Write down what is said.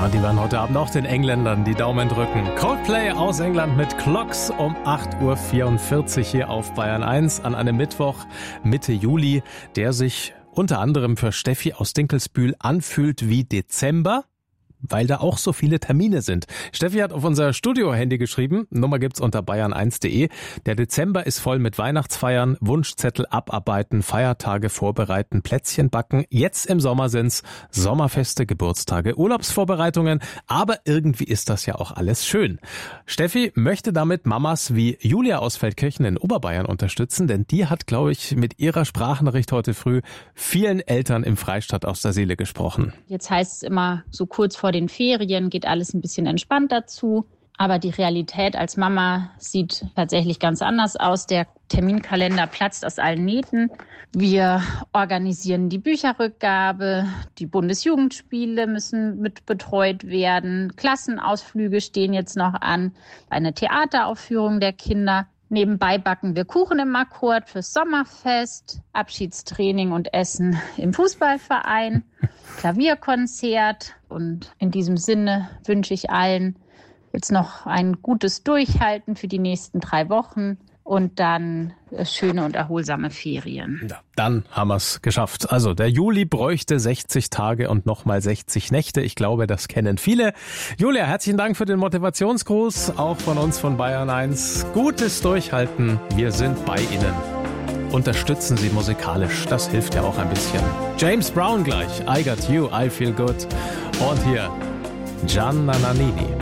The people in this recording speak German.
Ja, die werden heute Abend auch den Engländern die Daumen drücken. Coldplay aus England mit Clocks um 8.44 Uhr hier auf Bayern 1 an einem Mittwoch Mitte Juli, der sich unter anderem für Steffi aus Dinkelsbühl anfühlt wie Dezember, weil da auch so viele Termine sind. Steffi hat auf unser Studio-Handy geschrieben, Nummer gibt's unter bayern1.de. Der Dezember ist voll mit Weihnachtsfeiern, Wunschzettel abarbeiten, Feiertage vorbereiten, Plätzchen backen. Jetzt im Sommer sind's Sommerfeste, Geburtstage, Urlaubsvorbereitungen. Aber irgendwie ist das ja auch alles schön. Steffi möchte damit Mamas wie Julia aus Feldkirchen in Oberbayern unterstützen, denn die hat, glaube ich, mit ihrer Sprachnachricht heute früh vielen Eltern im Freistaat aus der Seele gesprochen. Jetzt heißt es immer so kurz vor den Ferien, geht alles ein bisschen entspannter zu. Aber die Realität als Mama sieht tatsächlich ganz anders aus. Der Terminkalender platzt aus allen Nähten. Wir organisieren die Bücherrückgabe, die Bundesjugendspiele müssen mit betreut werden, Klassenausflüge stehen jetzt noch an, eine Theateraufführung der Kinder. Nebenbei backen wir Kuchen im Akkord fürs Sommerfest, Abschiedstraining und Essen im Fußballverein, Klavierkonzert. Und in diesem Sinne wünsche ich allen jetzt noch ein gutes Durchhalten für die nächsten 3 Wochen und dann schöne und erholsame Ferien. Ja, dann haben wir es geschafft. Also der Juli bräuchte 60 Tage und nochmal 60 Nächte. Ich glaube, das kennen viele. Julia, herzlichen Dank für den Motivationsgruß, auch von uns von Bayern 1. Gutes Durchhalten, wir sind bei Ihnen. Unterstützen Sie musikalisch, das hilft ja auch ein bisschen. James Brown gleich, I Got You, I Feel Good. Und hier Gianna Nannini.